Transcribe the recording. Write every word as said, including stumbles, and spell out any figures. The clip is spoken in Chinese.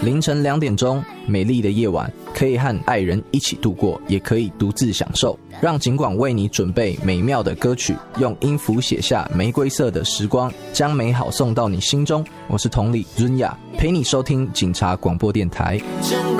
凌晨两点钟，美丽的夜晚，可以和爱人一起度过，也可以独自享受。让警广为你准备美妙的歌曲，用音符写下玫瑰色的时光，将美好送到你心中。我是同理润雅，陪你收听警察广播电台。